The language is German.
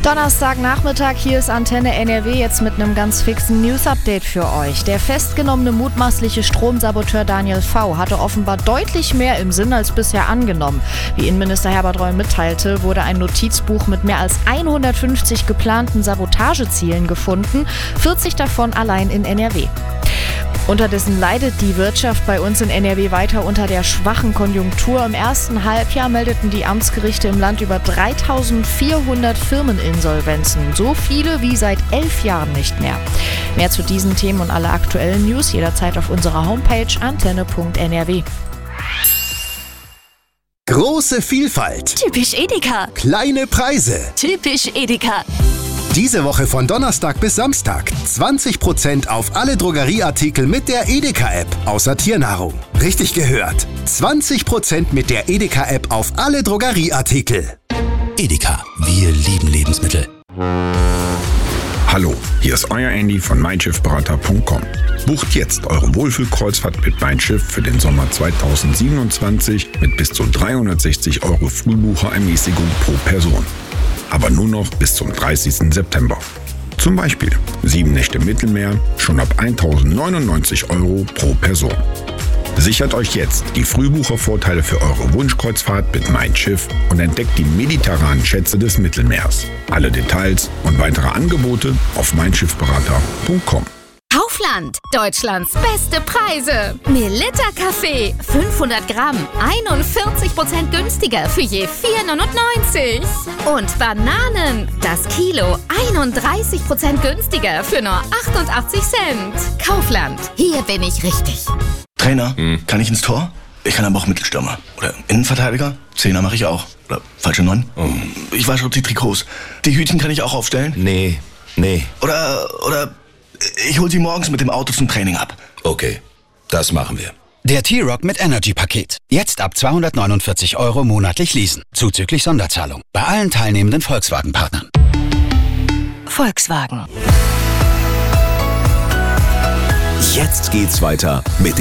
Donnerstagnachmittag, hier ist Antenne NRW jetzt mit einem ganz fixen News-Update für euch. Der festgenommene mutmaßliche Stromsaboteur Daniel V. hatte offenbar deutlich mehr im Sinn als bisher angenommen. Wie Innenminister Herbert Reul mitteilte, wurde ein Notizbuch mit mehr als 150 geplanten Sabotagezielen gefunden, 40 davon allein in NRW. Unterdessen leidet die Wirtschaft bei uns in NRW weiter unter der schwachen Konjunktur. Im ersten Halbjahr meldeten die Amtsgerichte im Land über 3.400 Firmeninsolvenzen. So viele wie seit 11 Jahren nicht mehr. Mehr zu diesen Themen und alle aktuellen News jederzeit auf unserer Homepage antenne.nrw. Große Vielfalt. Typisch Edeka. Kleine Preise. Typisch Edeka. Diese Woche von Donnerstag bis Samstag 20% auf alle Drogerieartikel mit der Edeka-App, außer Tiernahrung. Richtig gehört. 20% mit der Edeka-App auf alle Drogerieartikel. Edeka, wir lieben Lebensmittel. Hallo, hier ist euer Andy von meinschiffberater.com. Bucht jetzt eure Wohlfühlkreuzfahrt mit Mein Schiff für den Sommer 2027 mit bis zu 360 € Frühbucherermäßigung pro Person. Aber nur noch bis zum 30. September. Zum Beispiel 7 Nächte Mittelmeer schon ab 1.099 € pro Person. Sichert euch jetzt die Frühbuchervorteile für eure Wunschkreuzfahrt mit Mein Schiff und entdeckt die mediterranen Schätze des Mittelmeers. Alle Details und weitere Angebote auf meinschiffberater.com. Kaufland, Deutschlands beste Preise. Melitta Kaffee, 500 Gramm, 41% günstiger für je 4,99 €. Und Bananen, das Kilo, 31% günstiger für nur 88 Cent. Kaufland, hier bin ich richtig. Trainer, kann ich ins Tor? Ich kann aber auch Mittelstürmer. Oder Innenverteidiger? Zehner mache ich auch. Oder falsche 9? Ich wasche die Trikots. Die Hütchen kann ich auch aufstellen? Nee. Oder ich hol sie morgens mit dem Auto zum Training ab. Okay, das machen wir. Der T-Rock mit Energy-Paket. Jetzt ab 249 € monatlich leasen. Zuzüglich Sonderzahlung. Bei allen teilnehmenden Volkswagen-Partnern. Volkswagen. Jetzt geht's weiter mit